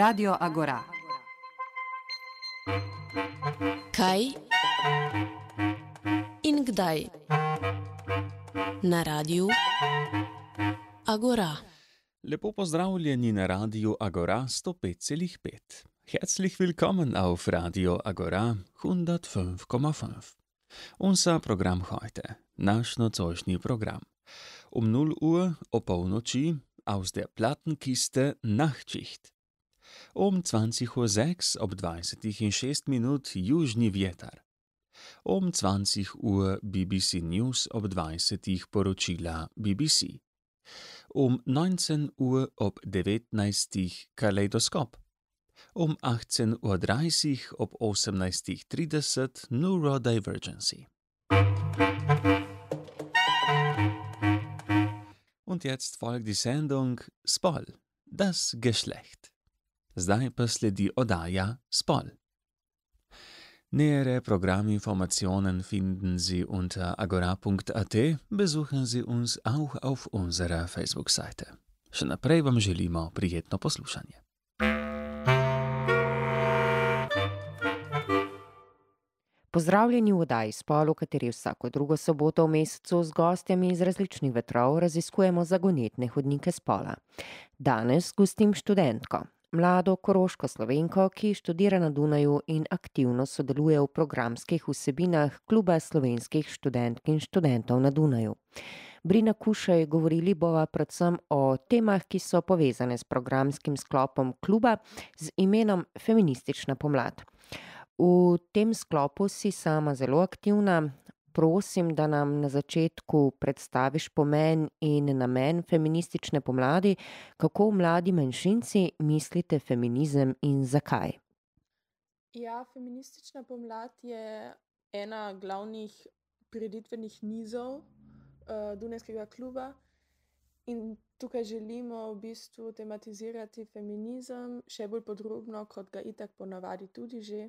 Radio Agora. Kaj in kdaj na Radiu Agora. Lepo pozdravljeni na Radio Agora 105,5. Herzlich willkommen auf Radio Agora 105,5. Unser Programm heute, naš nocojšnji program. 0 Uhr o polnoči aus der Plattenkiste Nachtschicht. 20:06 ob 20:06 Južni vjetar. 20 Uhr BBC News ob 20 poročila BBC. 19 Uhr ob 19 Kaleidoskop. 18:30 ob 18:30 Neurodivergency. Und jetzt folgt die Sendung Spol, das Geschlecht. Zdaj pa sledi oddaja Spol. Nähere Programminformationen finden Sie unter agora.at, besuchen Sie uns auch auf unserer Facebook-Seite. Še naprej vam želimo prijetno poslušanje. Pozdravljeni v oddaji Spol, v kateri vsako drugo soboto v mesecu z gostjami iz različnih vetrov raziskujemo zagonetne hodnike spola. Danes gostim študentko, mlado koroško Slovenko, ki študira na Dunaju in aktivno sodeluje v programskih vsebinah Kluba slovenskih študentk in študentov na Dunaju. Brina Kušej, govorili bova predvsem o temah, ki so povezane s programskim sklopom kluba z imenom Feministična pomlad. V tem sklopu si sama zelo aktivna. Prosim, da nam na začetku predstaviš pomen in namen feministične pomladi, kako mladi manjšinci mislite feminizem in zakaj. Ja, feministična pomlad je ena glavnih prireditvenih nizov Dunajskega kluba in tukaj želimo v bistvu tematizirati feminizem še bolj podrobno, kot ga itak ponavadi tudi že.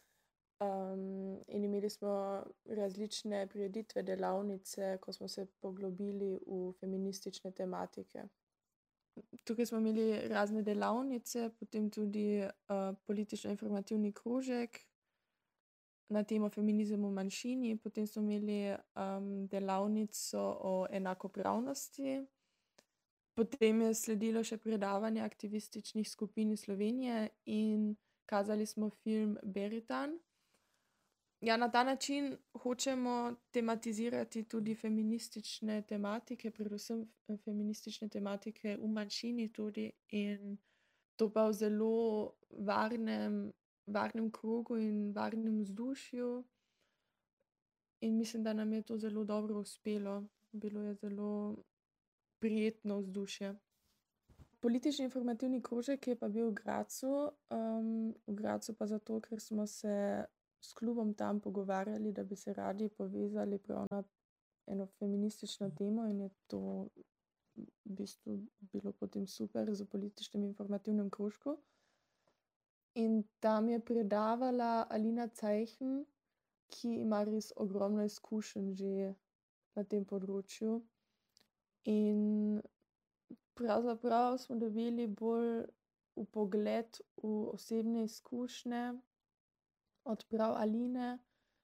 In imeli smo različne prireditve, delavnice, ko smo se poglobili v feministične tematike. Tukaj smo imeli razne delavnice, potem tudi politično-informativni krožek na temo feminizem v manjšini, potem smo imeli delavnico o enakopravnosti, potem je sledilo še predavanje aktivističnih skupin iz Slovenije in kazali smo film Beritan. Ja, na ta način hočemo tematizirati tudi feministične tematike, predvsem feministične tematike v manjšini tudi in to pa v zelo varnem krogu in varnem vzdušju. In mislim, da nam je to zelo dobro uspelo. Bilo je zelo prijetno vzdušje. Politični informativni krožek je pa bil v Gradcu. V Gradcu pa zato, ker smo se s klubom tam pogovarjali, da bi se radi povezali prav na eno feministično temo in je to v bistvu bilo potem super za političnem informativnem krožku. In tam je predavala Alina Zeichen, ki ima res ogromno izkušenj že na tem področju. In pravzaprav smo dobili bolj vpogled v osebne izkušnje od prav Aline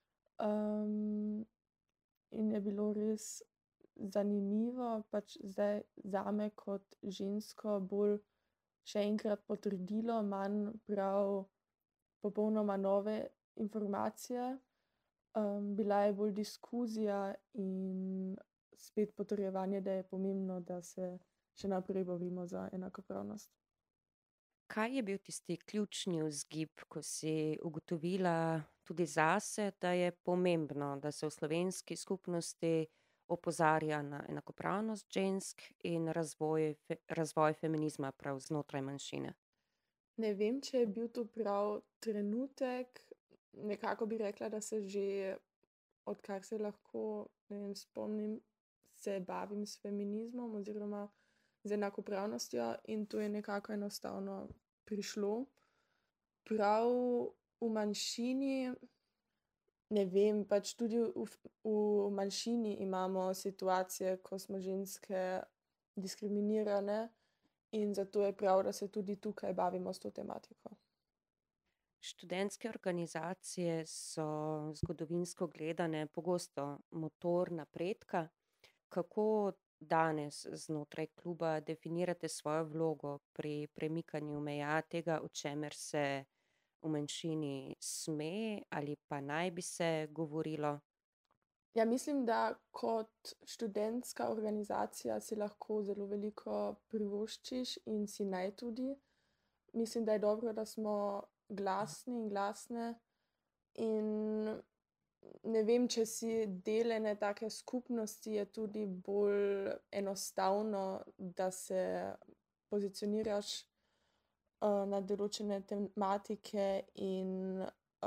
in je bilo res zanimivo, pač zdaj zame kot žensko bolj še enkrat potrdilo, manj prav popolnoma nove informacije. Bila je bolj diskuzija in spet potrjevanje, da je pomembno, da se še naprej borimo za enakopravnost. Kaj je bil tisti ključni vzgib, ko si ugotovila tudi zase, da je pomembno, da se v slovenski skupnosti opozarja na enakopravnost žensk in razvoj feminizma prav znotraj manjšine? Ne vem, če je bil to prav trenutek. Nekako bi rekla, da se že odkar se lahko, spomnim, se bavim s feminizmom oziroma z enakopravnostjo in to je nekako enostavno prišlo. Prav v manjšini, ne vem, pač tudi v manjšini imamo situacije, ko smo ženske diskriminirane in zato je prav, da se tudi tukaj bavimo s to tematiko. Študentske organizacije so zgodovinsko gledane pogosto motor napredka. Kako danes znotraj kluba definirate svojo vlogo pri premikanju meja tega, o čemer se v manjšini sme ali pa naj bi se govorilo? Ja, mislim, da kot študentska organizacija si lahko zelo veliko privoščiš in si naj tudi. Mislim, da je dobro, da smo glasni in glasne in ne vem, če si del ene take skupnosti, je tudi bolj enostavno, da se pozicioniraš na določene tematike in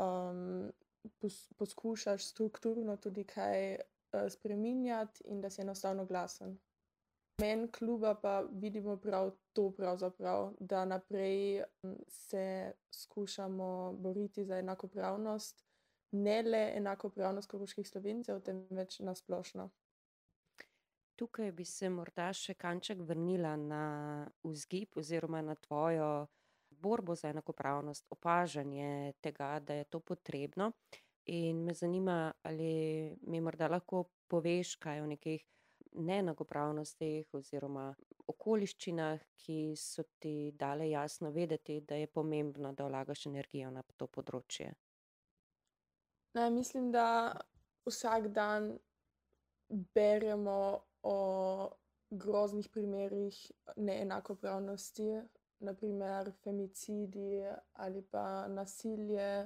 poskušaš strukturno tudi kaj spreminjati in da si enostavno glasen. Namen kluba pa vidimo prav to pravzaprav, da naprej se skušamo boriti za enakopravnost, ne le enakopravnost koroških Slovencev, temveč na splošno. Tukaj bi se morda še kanček vrnila na vzgib oziroma na tvojo borbo za enakopravnost, opažanje tega, da je to potrebno. In me zanima, ali mi morda lahko poveš kaj o nekih neenakopravnostih oziroma okoliščinah, ki so ti dale jasno vedeti, da je pomembno, da vlagaš energijo na to področje. Ne, mislim, da vsak dan beremo o groznih primerih neenakopravnosti, naprimer femicidi ali pa nasilje.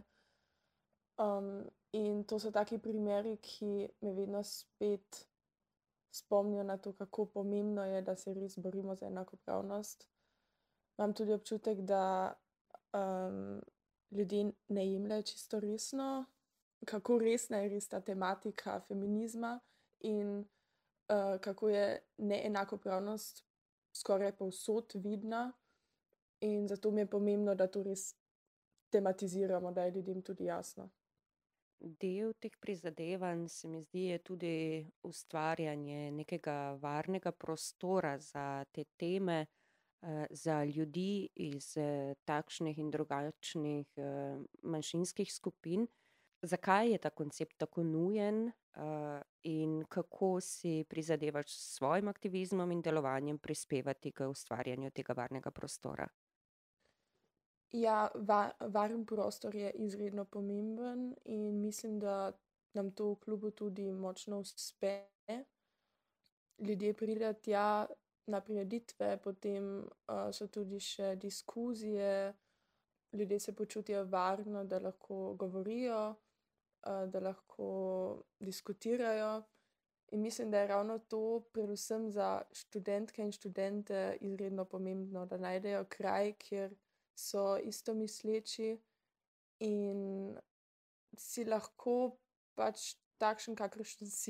In to so taki primeri, ki me vedno spet spomnijo na to, kako pomembno je, da se res borimo za enakopravnost. Imam tudi občutek, da ljudje ne jemljejo čisto resno, kako resna je res ta tematika feminizma in kako je neenakopravnost skoraj povsod vidna. In zato mi je pomembno, da to res tematiziramo, da je ljudem tudi jasno. Del teh prizadevanj se mi zdi je tudi ustvarjanje nekega varnega prostora za te teme, za ljudi iz takšnih in drugačnih manjšinskih skupin. Zakaj je ta koncept tako nujen in kako si prizadevaš s svojim aktivizmom in delovanjem prispevati k ustvarjanju tega varnega prostora? Ja, varen prostor je izredno pomemben in mislim, da nam to v klubu tudi močno uspe. Ljudje pridejo tja na prireditve, potem so tudi še diskuzije, ljudje se počutijo varno, da lahko govorijo, da lahko diskutirajo. In mislim, da je ravno to predvsem za študentke in študente izredno pomembno, da najdejo kraj, kjer so istomisleči in si lahko pač takšen, kakršen si.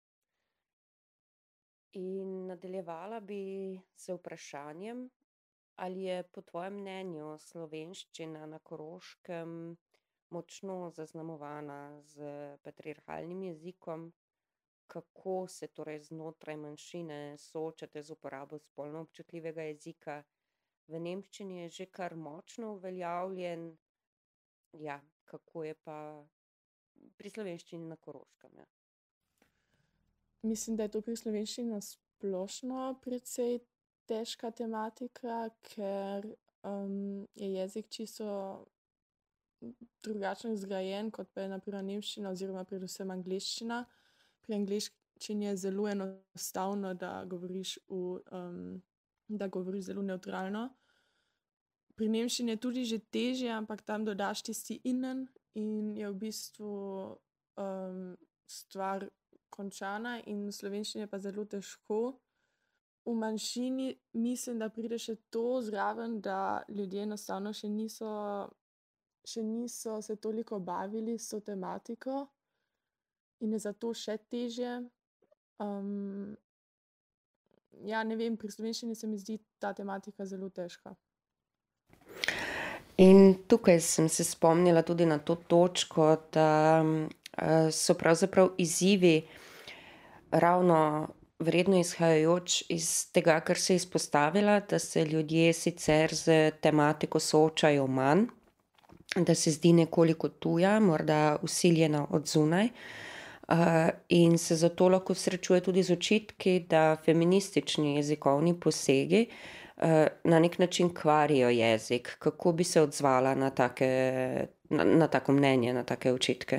In nadaljevala bi z vprašanjem, ali je po tvojem mnenju slovenščina na Koroškem močno zaznamovana z patriarhalnim jezikom? Kako se torej znotraj manjšine soočate z uporabo spolno občutljivega jezika? V nemščini je že kar močno uveljavljen. Ja, kako je pa pri slovenščini na Koroškem? Ja. Mislim, da je to pri slovenščini na splošno precej težka tematika, ker je jezik čisto drugačno zgrajen, kot pa je na primer nemščina oziroma predvsem angleščina. Pri angleščini je zelo enostavno, da govoriš zelo nevtralno. Pri nemščini je tudi že težje, ampak tam dodaš tisti innen in je v bistvu stvar končana, in v slovenščini je pa zelo težko. V manjšini mislim, da pride še to zraven, da ljudje enostavno še niso se toliko bavili s to tematiko in je zato še težje. Ja, ne vem, pri slovenščini se mi zdi ta tematika zelo težka. In tukaj sem se spomnila tudi na to točko, da so pravzaprav izzivi ravno verjetno izhajajoč iz tega, kar si izpostavila, da se ljudje sicer z tematiko soočajo manj, da se zdi nekoliko tuja, morda vsiljena od zunaj, in se zato lahko srečuje tudi z očitki, da feministični jezikovni posegi, na neki način kvarijo jezik. Kako bi se odzvala na na tako mnenje, na take očitke?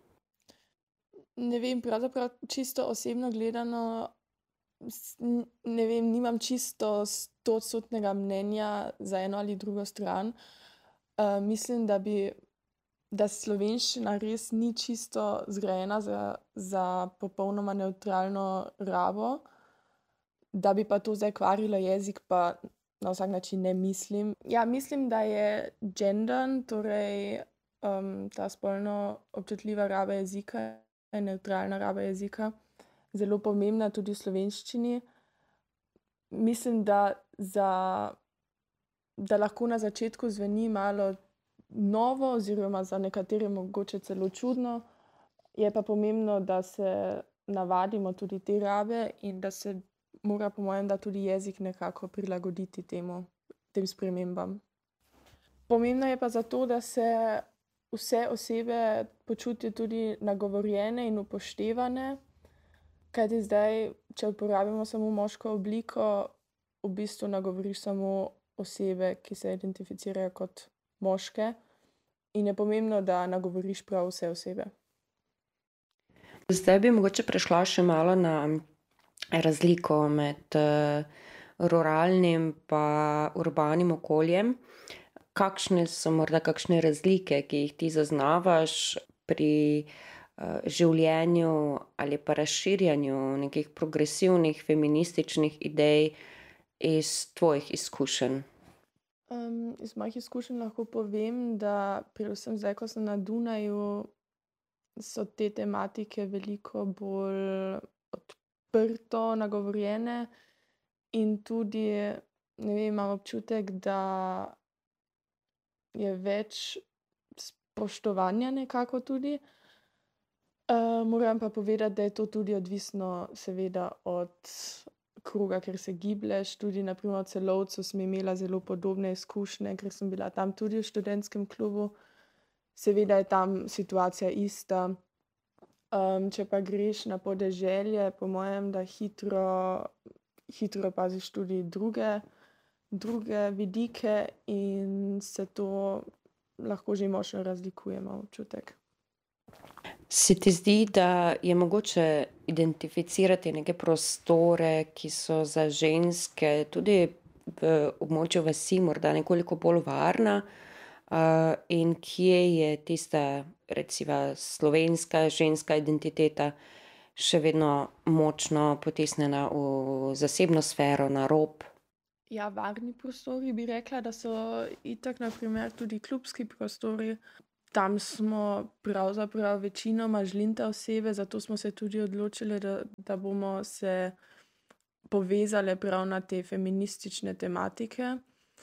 Ne vem, pravzaprav čisto osebno gledano, ne vem, nimam čisto 100-odstotnega mnenja za eno ali drugo stran. Mislim, da slovenščina res ni čisto zgrajena za popolnoma nevtralno rabo, da bi pa to zdaj kvarilo jezik, pa na vsak način ne mislim. Ja, mislim, da je gendern, torej ta spolno občutljiva raba jezika, nevtralna raba jezika, zelo pomembna tudi v slovenščini. Mislim, da lahko na začetku zveni malo novo oziroma za nekatere mogoče celo čudno, je pa pomembno, da se navadimo tudi te rabe in da se mora po mojem, da tudi jezik nekako prilagoditi tem spremembam. Pomembno je pa zato, da se vse osebe počutijo tudi nagovorjene in upoštevane, kajti zdaj, če uporabimo samo moško obliko, v bistvu nagovoriš samo osebe, ki se identificirajo kot moške, in je pomembno, da nagovoriš prav vse osebe. Zdaj bi mogoče prešla še malo na razliko med ruralnim pa urbanim okoljem. Kakšne so morda kakšne razlike, ki jih ti zaznavaš pri življenju ali pa razširjanju nekih progresivnih feminističnih idej iz tvojih izkušenj? Iz mojih izkušenj lahko povem, da predvsem zdaj, ko sem na Dunaju, so te tematike veliko bolj odprto nagovorjene in tudi, ne vem, imam občutek, da je več spoštovanja nekako tudi. Moram pa povedati, da je to tudi odvisno seveda od kroga, kjer se giblješ. Tudi na primer v Celovcu sem imela zelo podobne izkušnje, ker sem bila tam tudi v študentskem klubu. Seveda je tam situacija ista. Če pa greš na podeželje, po mojem, da hitro opaziš tudi druge vidike in se to lahko že močno razlikuje, imam občutek. Se ti zdi, da je mogoče identificirati neke prostore, ki so za ženske tudi v območju vasi morda nekoliko bolj varna, in kje je tista, recimo, slovenska ženska identiteta še vedno močno potisnjena v zasebno sfero, na rob? Ja, varni prostori bi rekla, da so itak na primer tudi klubski prostori. Tam smo pravzaprav večinoma žlinte osebe, zato smo se tudi odločili, da bomo se povezale prav na te feministične tematike.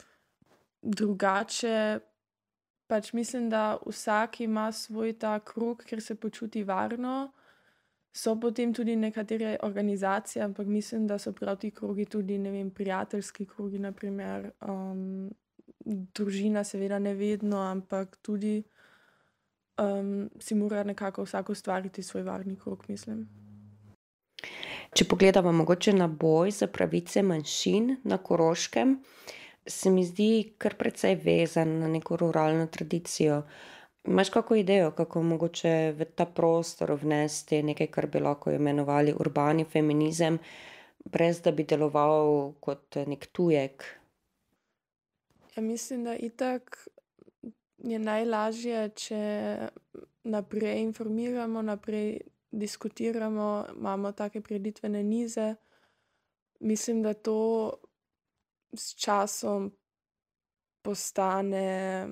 Drugače pač mislim, da vsak ima svoj ta krog, kjer se počuti varno. So potem tudi nekatere organizacije, ampak mislim, da so prav ti krogi tudi, ne vem, prijateljski krogi, na primer. Družina seveda ne vedno, ampak tudi si mora nekako vsak ustvariti svoj varni krog, mislim. Če pogledamo mogoče na boj za pravice manjšin na Koroškem, se mi zdi kar precej vezan na neko ruralno tradicijo. Imaš kako idejo, kako mogoče v ta prostor vnesti nekaj, kar bi lahko imenovali urbani feminizem, brez da bi deloval kot nek tujek? Ja, mislim, da itak je najlažje, če naprej informiramo, naprej diskutiramo, imamo take prireditvene nize. Mislim, da to s časom postane,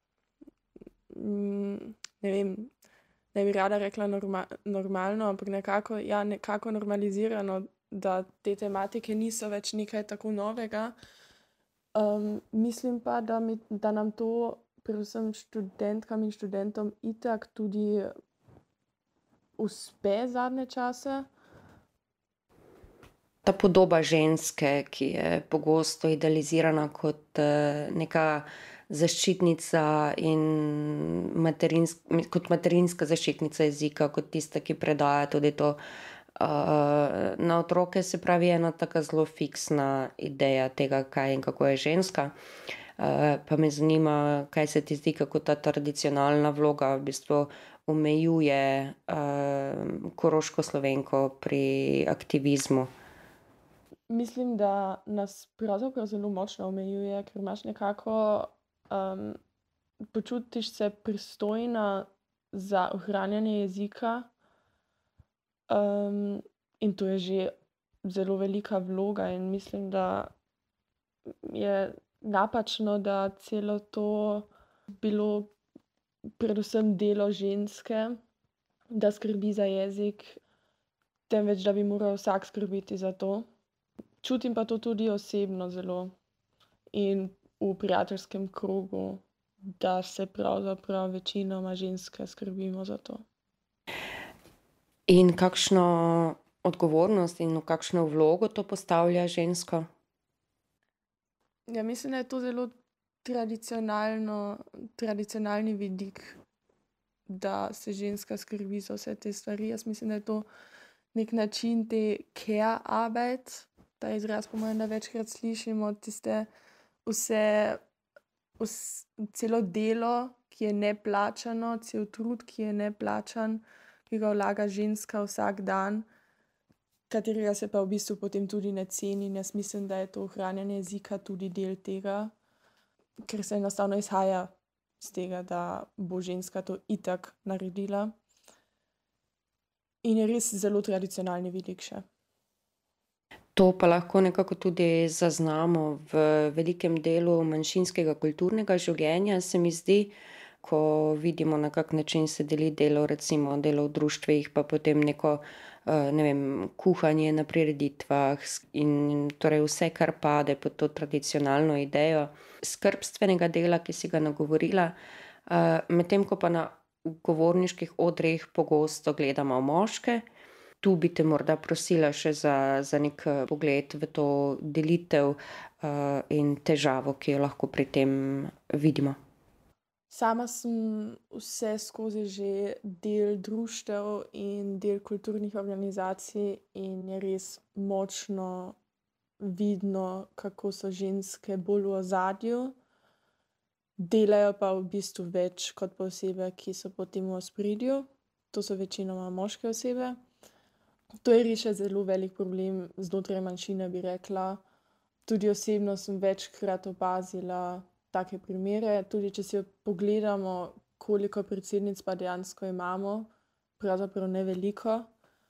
ne vem, ne bi rada rekla normalno, ampak nekako normalizirano, da te tematike niso več nekaj tako novega. Mislim pa, da nam to predvsem študentkam in študentom itak tudi uspe zadnje čase. ta podoba ženske, ki je pogosto idealizirana kot neka zaščitnica in kot materinska zaščitnica jezika, kot tista, ki predaja tudi to na otroke, se pravi ena taka zelo fiksna ideja tega, kaj in kako je ženska. Pa me zanima, kaj se ti zdi, kako ta tradicionalna vloga v bistvu omejuje Koroško Slovenko pri aktivizmu. Mislim, da nas pravzaprav zelo močno omejuje, ker imaš nekako, počutiš se pristojna za ohranjanje jezika, in to je že zelo velika vloga in mislim, da je napačno, da celo to bilo predvsem delo ženske, da skrbi za jezik, temveč da bi moral vsak skrbeti za to. Čutim pa to tudi osebno zelo in v prijateljskem krogu, da se pravzaprav večinoma ženske skrbimo za to. In kakšno odgovornost in v kakšno vlogo to postavlja žensko? Ja, mislim, da je to zelo tradicionalni vidik, da se ženska skrbi za vse te stvari. Jaz mislim, da je to nek način te Care-Arbeit, ta izraz po mojem, da večkrat slišimo, tiste celo delo, ki je neplačano, cel trud, ki je neplačan, ki ga vlaga ženska vsak dan, katerega se pa v bistvu potem tudi ne ceni. Jaz mislim, da je to ohranjanje jezika tudi del tega, ker se enostavno izhaja z tega, da bo ženska to itak naredila. In je res zelo tradicionalni vidik še. To pa lahko nekako tudi zaznamo v velikem delu manjšinskega kulturnega življenja, se mi zdi, ko vidimo, na kak način se deli delo, recimo delo v društvih, pa potem neko, ne vem, kuhanje na prireditvah in torej vse, kar pade pod to tradicionalno idejo skrbstvenega dela, ki si ga nagovorila, medtem ko pa na govorniških odrih pogosto gledamo moške. Tu bi te morda prosila še za nek pogled v to delitev in težavo, ki jo lahko pri tem vidimo. Sama sem vse skozi že del društev in del kulturnih organizacij in je res močno vidno, kako so ženske bolj v ozadju. Delajo pa v bistvu več kot pa osebe, ki so potem v ospredju. To so večinoma moške osebe. To je res še zelo velik problem znotraj manjšine, bi rekla. Tudi osebno sem večkrat opazila take primere. Tudi če si pogledamo, koliko predsednic pa dejansko imamo, pravzaprav ne veliko.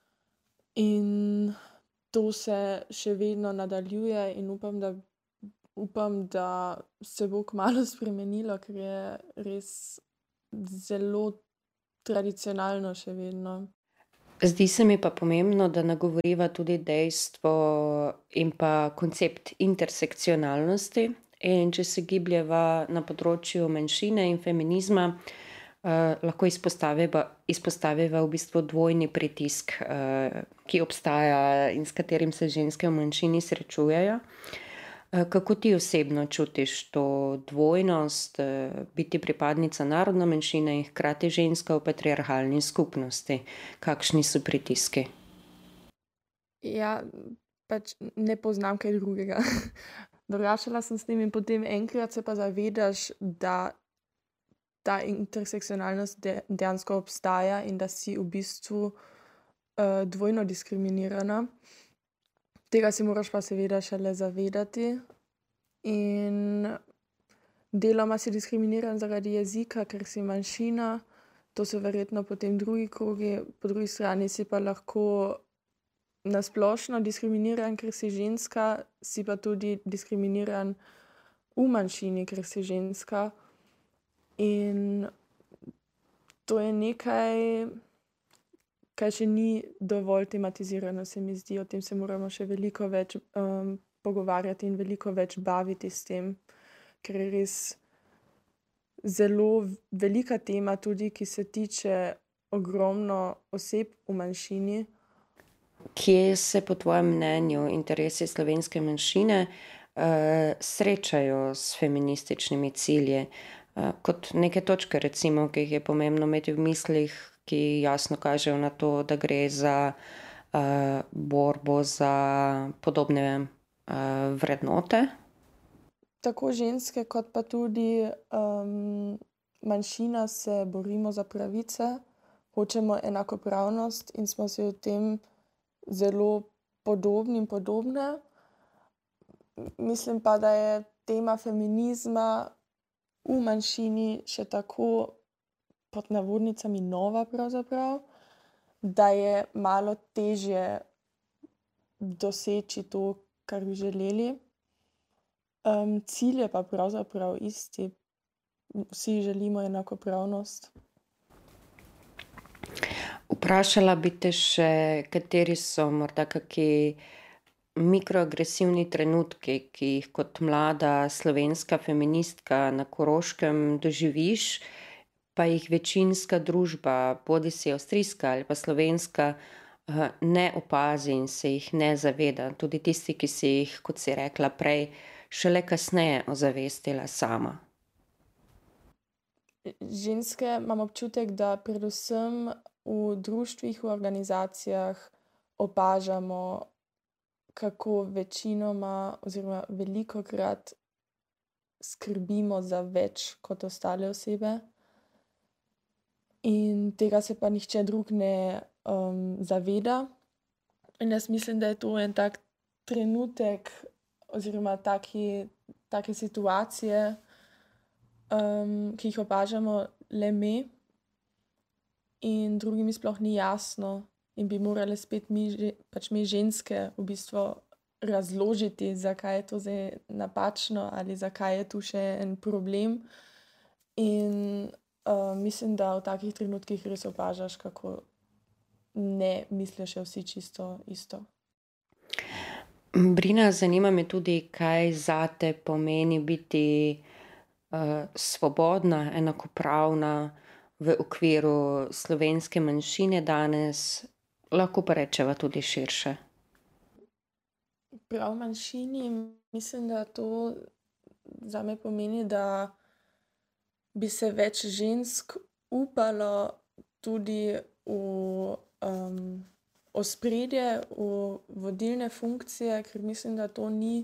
In to se še vedno nadaljuje in upam, da se bo kmalu spremenilo, ker je res zelo tradicionalno še vedno. Zdi se mi pa pomembno, da nagovoriva tudi dejstvo in pa koncept intersekcionalnosti. In če se gibljeva na področju manjšine in feminizma, lahko izpostaviva v bistvu dvojni pritisk, ki obstaja in s katerim se ženske v manjšini srečujejo. Kako ti osebno čutiš to dvojnost, biti pripadnica narodne manjšine in hkrati ženska v patriarhalni skupnosti? Kakšni so pritiski? Ja, pač ne poznam kaj drugega. Doraščala sem s tem in potem enkrat se pa zavedaš, da ta intersekcionalnost dejansko obstaja in da si v bistvu dvojno diskriminirana. Tega si moraš pa seveda šele zavedati. In deloma si diskriminiran zaradi jezika, ker si manjšina. To so verjetno potem drugi krogi. Po drugi strani si pa lahko na splošno diskriminiran, ker si ženska, si pa tudi diskriminiran v manjšini, ker si ženska. In to je nekaj, kaj še ni dovolj tematizirano, se mi zdi. O tem se moramo še veliko več pogovarjati in veliko več baviti s tem, ker je res zelo velika tema tudi, ki se tiče ogromno oseb v manjšini. Kje se po tvojem mnenju interesi slovenske manjšine srečajo s feminističnimi cilji? Kot neke točke, recimo, ki jih je pomembno imeti v mislih, ki jasno kažejo na to, da gre za borbo za podobne vrednote. Tako ženske kot pa tudi manjšina se borimo za pravice, hočemo enakopravnost in smo si v tem zelo podobni in podobne. Mislim pa, da je tema feminizma v manjšini še tako pod navodnicami nova pravzaprav, da je malo težje doseči to, kar bi želeli. Cilj je pa pravzaprav isti. Vsi želimo enakopravnost. Vprašala bi te še, kateri so morda kaki mikroagresivni trenutki, ki jih kot mlada slovenska feministka na Koroškem doživiš, pa jih večinska družba, bodisi avstrijska ali pa slovenska, ne opazi in se jih ne zaveda. Tudi tisti, ki si jih, kot si rekla prej, šele kasneje ozavestila sama. Ženske imam občutek, da predvsem v društvih, v organizacijah opažamo, kako večinoma oziroma velikokrat skrbimo za več kot ostale osebe. In tega se pa nihče drug ne zaveda. In jaz mislim, da je to en tak trenutek oziroma take situacije, ki jih opažamo le mi in drugim sploh ni jasno in bi morale spet mi ženske v bistvu razložiti, zakaj je to zdaj napačno ali zakaj je tu še en problem. In mislim, da v takih trenutkih res opažaš, kako ne mislijo še vsi čisto isto. Brina, zanima me tudi, kaj zate pomeni biti svobodna, enakopravna v okviru slovenske manjšine danes, lahko pa rečeva tudi širše. Prav v manjšini mislim, da to zame pomeni, da bi se več žensk upalo tudi v ospredje, v vodilne funkcije, ker mislim, da to ni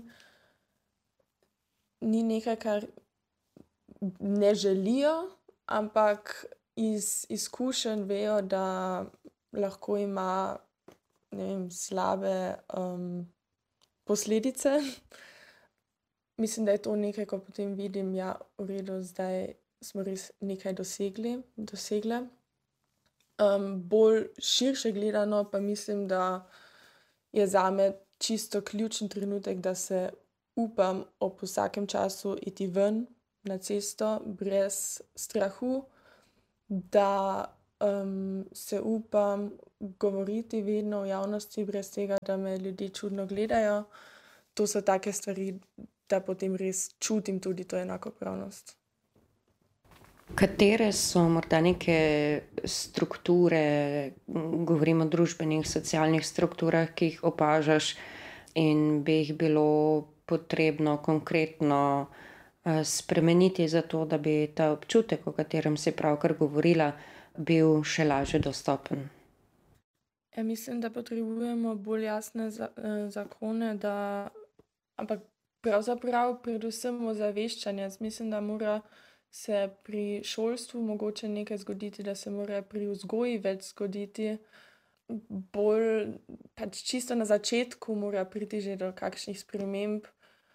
nekaj, kar ne želijo, ampak iz izkušenj vejo, da lahko ima, ne vem, slabe posledice. Mislim, da je to nekaj, ko potem vidim, ja, v redu, zdaj smo res nekaj dosegle. Bolj širše gledano pa mislim, da je zame čisto ključen trenutek, da se upam ob vsakem času iti ven na cesto brez strahu, da se upam govoriti vedno v javnosti brez tega, da me ljudje čudno gledajo. To so take stvari, da potem res čutim tudi to enakopravnost. Katere so morda neke strukture, govorimo o družbenih, socialnih strukturah, ki jih opažaš in bi jih bilo potrebno konkretno spremeniti zato, da bi ta občutek, o katerem si pravkar govorila, bil še lažje dostopen? Mislim, da potrebujemo bolj jasne zakone, ampak pravzaprav predvsem ozaveščanje. Jaz mislim, da mora se pri šolstvu mogoče nekaj zgoditi, da se mora pri vzgoji več zgoditi. Bolj čisto na začetku mora priti že do kakšnih sprememb.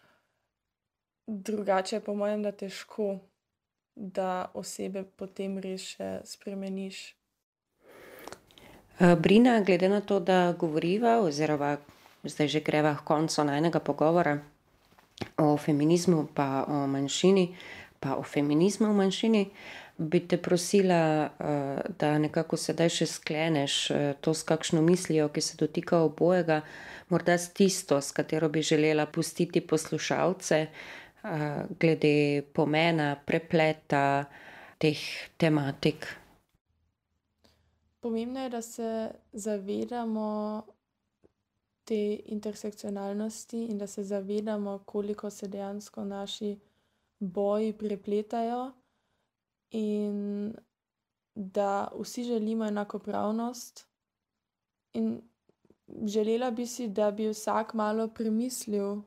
Drugače po mojem, da težko, da osebe potem res še spremeniš. Brina, glede na to, da govoriva oziroma zdaj že greva h koncu najinega pogovora o feminizmu pa o manjšini, pa o feminizmu v manjšini, bi te prosila, da nekako sedaj še skleneš to s kakšno mislijo, ki se dotika obojega, morda s tisto, s katero bi želela pustiti poslušalce, glede pomena, prepleta teh tematik. Pomembno je, da se zavedamo, te intersekcionalnosti in da se zavedamo, koliko se dejansko naši boji prepletajo in da vsi želimo enakopravnost. In želela bi si, da bi vsak malo premislil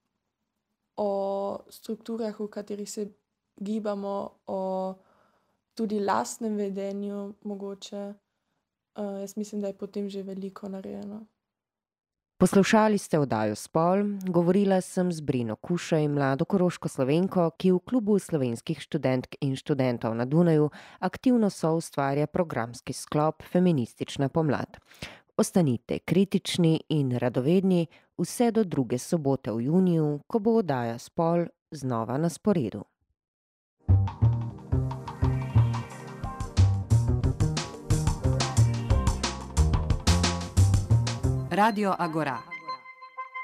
o strukturah, v katerih se gibamo, o tudi lastnem vedenju mogoče. Jaz mislim, da je potem že veliko narejeno. Poslušali ste oddajo Spol, govorila sem z Brino Kušej, mlado koroško Slovenko, ki v klubu slovenskih študentk in študentov na Dunaju aktivno soustvarja programski sklop Feministična pomlad. Ostanite kritični in radovedni vse do 2. sobote v juniju, ko bo oddaja Spol znova na sporedu. Radio Agora.